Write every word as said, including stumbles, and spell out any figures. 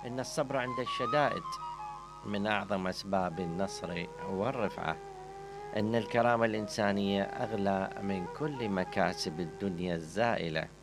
إن الصبر عند الشدائد من أعظم أسباب النصر والرفعة. إن الكرامة الإنسانية أغلى من كل مكاسب الدنيا الزائلة.